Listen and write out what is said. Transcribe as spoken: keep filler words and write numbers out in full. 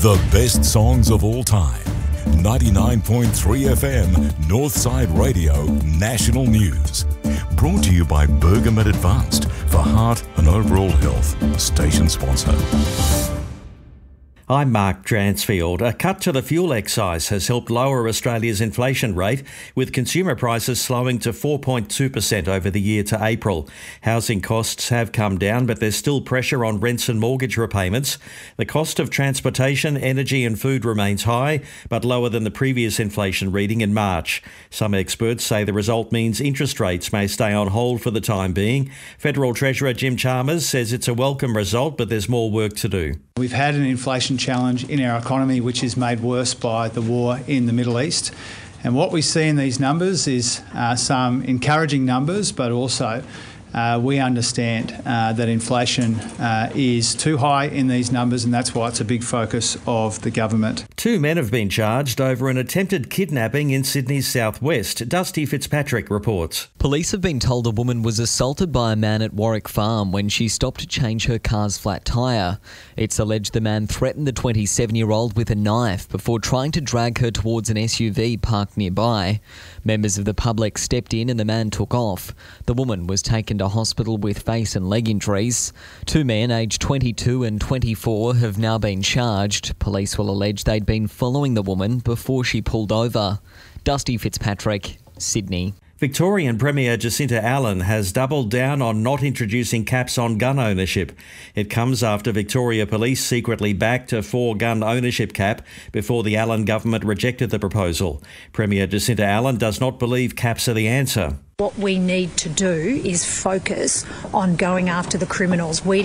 The best songs of all time. ninety-nine point three F M, Northside Radio, National News. Brought to you by Bergamet Advanced for heart and overall health. Station sponsor. I'm Mark Dransfield. A cut to the fuel excise has helped lower Australia's inflation rate, with consumer prices slowing to four point two percent over the year to April. Housing costs have come down, but there's still pressure on rents and mortgage repayments. The cost of transportation, energy and food remains high, but lower than the previous inflation reading in March. Some experts say the result means interest rates may stay on hold for the time being. Federal Treasurer Jim Chalmers says it's a welcome result, but there's more work to do. We've had an inflation challenge in our economy, which is made worse by the war in the Middle East. And what we see in these numbers is uh, some encouraging numbers, but also uh, we understand uh, that inflation uh, is too high in these numbers, and that's why it's a big focus of the government. Two men have been charged over an attempted kidnapping in Sydney's southwest. Dusty Fitzpatrick reports. Police have been told a woman was assaulted by a man at Warwick Farm when she stopped to change her car's flat tyre. It's alleged the man threatened the twenty-seven-year-old with a knife before trying to drag her towards an S U V parked nearby. Members of the public stepped in and the man took off. The woman was taken to hospital with face and leg injuries. Two men aged twenty-two and twenty-four have now been charged. Police will allege they'd been following the woman before she pulled over. Dusty Fitzpatrick, Sydney. Victorian Premier Jacinta Allen has doubled down on not introducing caps on gun ownership. It comes after Victoria Police secretly backed a four-gun ownership cap before the Allen government rejected the proposal. Premier Jacinta Allen does not believe caps are the answer. What we need to do is focus on going after the criminals. We